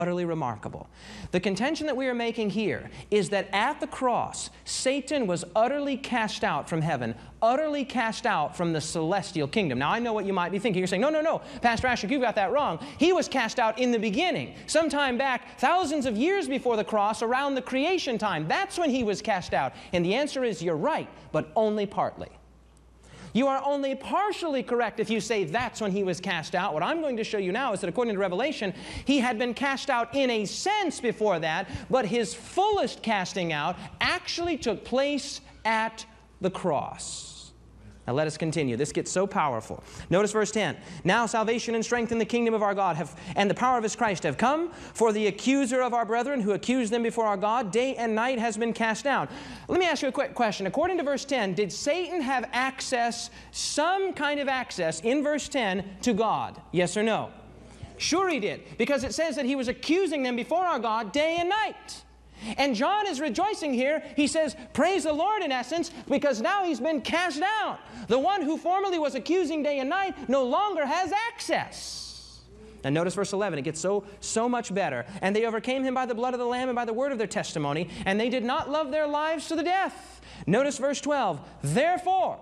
utterly remarkable. The contention that we are making here is that at the cross, Satan was utterly cast out from heaven, utterly cast out from the celestial kingdom. Now, I know what you might be thinking. You're saying, no, Pastor Asher, you've got that wrong. He was cast out in the beginning, sometime back, thousands of years before the cross, around the creation time. That's when he was cast out. And the answer is, you're right, but only partly. You are only partially correct if you say that's when he was cast out. What I'm going to show you now is that according to Revelation, he had been cast out in a sense before that, but his fullest casting out actually took place at the cross. Now let us continue. This gets so powerful. Notice verse 10. Now salvation and strength in the kingdom of our God and the power of His Christ have come, for the accuser of our brethren who accused them before our God day and night has been cast down. Let me ask you a quick question. According to verse 10, did Satan have access, some kind of access in verse 10 to God? Yes or no? Sure he did, because it says that he was accusing them before our God day and night. And John is rejoicing here. He says, praise the Lord in essence, because now he's been cast down. The one who formerly was accusing day and night no longer has access. And notice verse 11. It gets so much better. And they overcame him by the blood of the Lamb and by the word of their testimony, and they did not love their lives to the death. Notice verse 12. Therefore.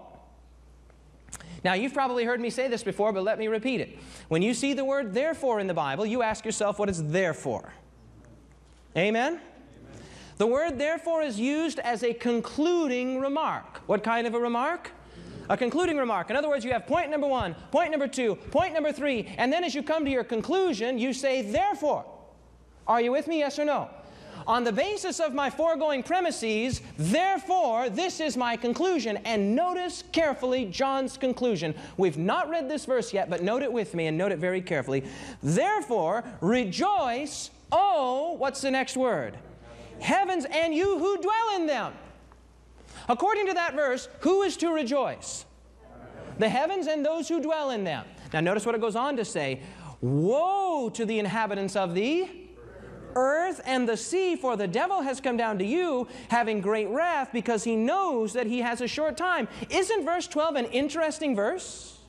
Now, you've probably heard me say this before, but let me repeat it. When you see the word therefore in the Bible, you ask yourself, what is therefore? Amen? The word therefore is used as a concluding remark. What kind of a remark? A concluding remark. In other words, you have point number 1, point number 2, point number 3, and then as you come to your conclusion, you say therefore. Are you with me, yes or no? On the basis of my foregoing premises, therefore, this is my conclusion. And notice carefully John's conclusion. We've not read this verse yet, but note it with me and note it very carefully. Therefore, rejoice, oh, what's the next word? Heavens, and you who dwell in them. According to that verse, who is to rejoice? The heavens and those who dwell in them. Now notice what it goes on to say. Woe to the inhabitants of the earth and the sea, for the devil has come down to you, having great wrath, because he knows that he has a short time. Isn't verse 12 an interesting verse?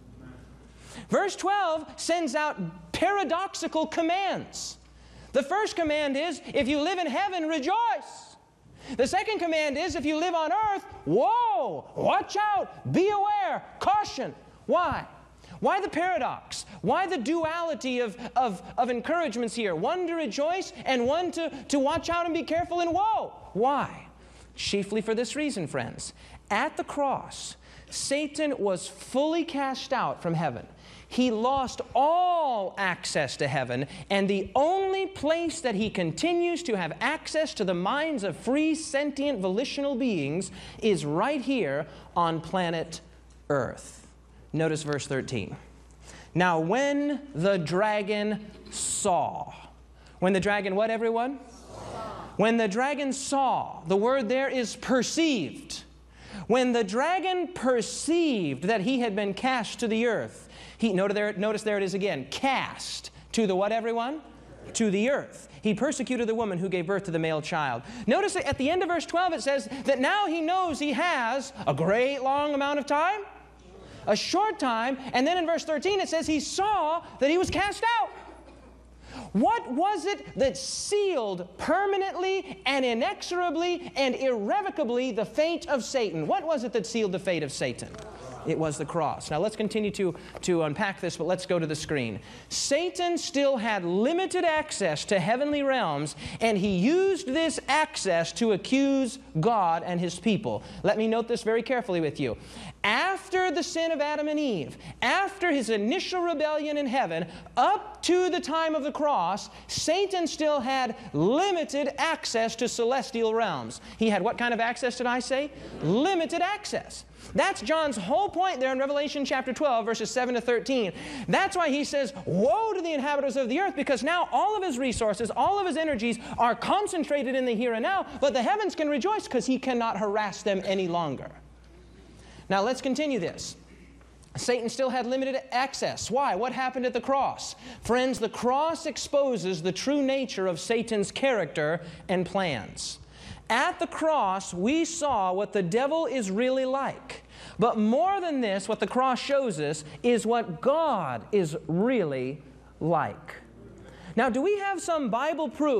Verse 12 sends out paradoxical commands. The first command is, if you live in heaven, rejoice. The second command is, if you live on earth, woe, watch out, be aware, caution. Why? Why the paradox? Why the duality of encouragements here? One to rejoice and one to watch out and be careful and woe. Why? Chiefly for this reason, friends. At the cross, Satan was fully cast out from heaven. He lost all access to heaven, and the only place that he continues to have access to the minds of free, sentient, volitional beings is right here on planet Earth. Notice verse 13. Now when the dragon saw. When the dragon what, everyone? When the dragon saw, the word there is perceived. When the dragon perceived that he had been cast to the earth, notice there it is again, cast to the what, everyone? To the earth. He persecuted the woman who gave birth to the male child. Notice at the end of verse 12 it says that now he knows he has a great long amount of time, a short time, and then in verse 13 it says he saw that he was cast out. What was it that sealed permanently and inexorably and irrevocably the fate of Satan? What was it that sealed the fate of Satan? It was the cross. Now let's continue to unpack this, but let's go to the screen. Satan still had limited access to heavenly realms, and he used this access to accuse God and His people. Let me note this very carefully with you. After the sin of Adam and Eve, after his initial rebellion in heaven, up to the time of the cross, Satan still had limited access to celestial realms. He had what kind of access did I say? Limited access. That's John's whole point there in Revelation chapter 12, verses 7 to 13. That's why he says, woe to the inhabitants of the earth, because now all of his resources, all of his energies are concentrated in the here and now, but the heavens can rejoice because he cannot harass them any longer. Now let's continue this. Satan still had limited access. Why? What happened at the cross? Friends, the cross exposes the true nature of Satan's character and plans. At the cross, we saw what the devil is really like. But more than this, what the cross shows us is what God is really like. Now, do we have some Bible proof